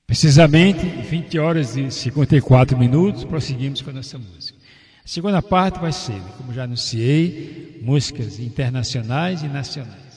Precisamente 20 horas e 54 minutos, prosseguimos com a nossa música. A segunda parte vai ser, como já anunciei, músicas internacionais e nacionais.